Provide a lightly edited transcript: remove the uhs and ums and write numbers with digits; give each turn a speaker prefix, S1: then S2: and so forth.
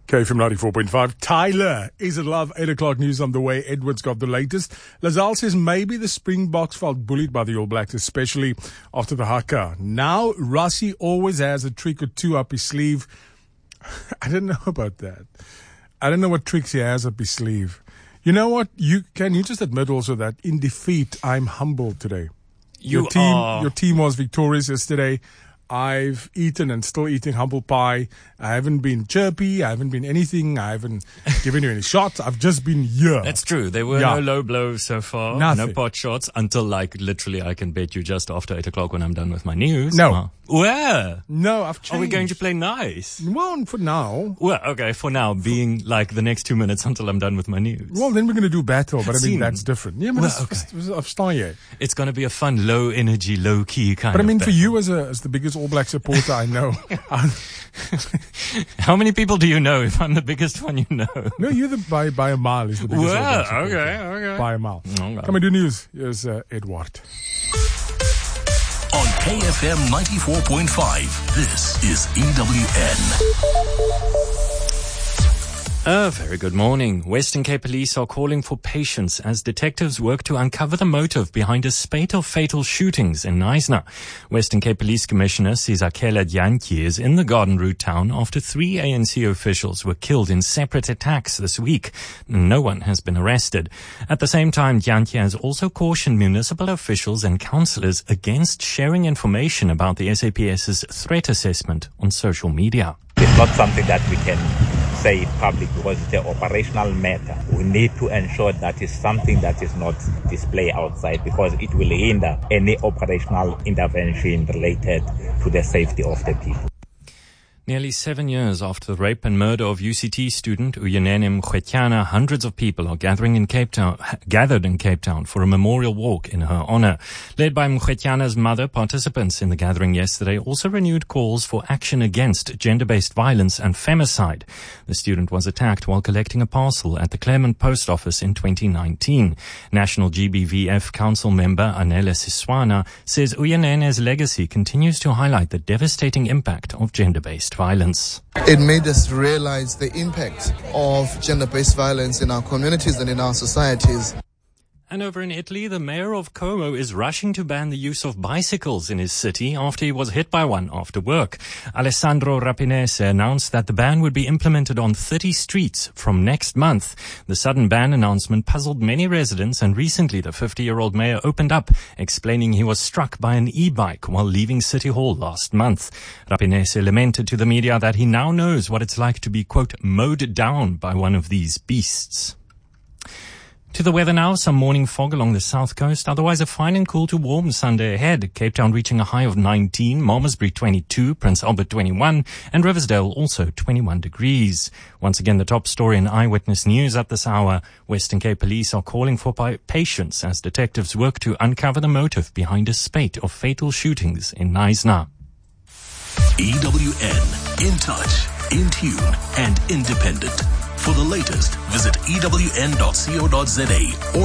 S1: KFM 94.5. Tyler is at Love. 8 o'clock news on the way. Edward's got the latest. Lazal says maybe the Springboks felt bullied by the All Blacks, especially after the haka. Now, Rassie always has a trick or two up his sleeve. I don't know about that. I don't know what tricks he has up his sleeve. You know what? You just admit also that in defeat, I'm humbled today. Your team was victorious yesterday. I've eaten and still eating humble pie. I haven't been chirpy. I haven't been anything. I haven't given you any shots. I've just been here.
S2: That's true. There were no low blows so far.
S1: Nothing.
S2: No pot shots until literally I can bet you just after 8 o'clock when I'm done with my news.
S1: No.
S2: Where?
S1: No, I've changed.
S2: Are we going to play nice?
S1: Well, for now.
S2: Well, okay, for now, being like the next 2 minutes until I'm done with my news.
S1: Well, then we're going to do battle, but I mean, that's different. Yeah, but I've started.
S2: It's going to be a fun, low energy, low key kind of
S1: But I mean,
S2: battle.
S1: for you as the biggest All Black supporter I know.
S2: How many people do you know if I'm the biggest one you know?
S1: No, you're by a mile is the biggest All Black supporter.
S2: Okay.
S1: By a mile.
S2: Okay.
S1: Come and do news. Here's Edward.
S3: On KFM 94.5, this is EWN.
S2: A very good morning. Western Cape Police are calling for patience as detectives work to uncover the motive behind a spate of fatal shootings in Knysna. Western Cape Police Commissioner Sizakela Dyantyi is in the Garden Route town after 3 ANC officials were killed in separate attacks this week. No one has been arrested. At the same time, Dyantyi has also cautioned municipal officials and councillors against sharing information about the SAPS's threat assessment on social media.
S4: It's not something that we can say in public because it's an operational matter. We need to ensure that it's something that is not displayed outside because it will hinder any operational intervention related to the safety of the people.
S2: Nearly 7 years after the rape and murder of UCT student Uyenene Mkhwetyana, hundreds of people are gathered in Cape Town for a memorial walk in her honor. Led by Mkhwetyana's mother, participants in the gathering yesterday also renewed calls for action against gender-based violence and femicide. The student was attacked while collecting a parcel at the Claremont Post Office in 2019. National GBVF Council member Anele Siswana says Uyenene's legacy continues to highlight the devastating impact of gender-based violence.
S5: It made us realize the impact of gender-based violence in our communities and in our societies.
S2: And over in Italy, the mayor of Como is rushing to ban the use of bicycles in his city after he was hit by one after work. Alessandro Rapinese announced that the ban would be implemented on 30 streets from next month. The sudden ban announcement puzzled many residents, and recently the 50-year-old mayor opened up, explaining he was struck by an e-bike while leaving City Hall last month. Rapinese lamented to the media that he now knows what it's like to be, quote, mowed down by one of these beasts. To the weather now, some morning fog along the south coast. Otherwise, a fine and cool to warm Sunday ahead. Cape Town reaching a high of 19, Malmesbury 22, Prince Albert 21, and Riversdale also 21 degrees. Once again, the top story in Eyewitness News at this hour. Western Cape Police are calling for patience as detectives work to uncover the motive behind a spate of fatal shootings in Knysna.
S3: EWN, in touch, in tune, and independent. For the latest, visit ewn.co.za or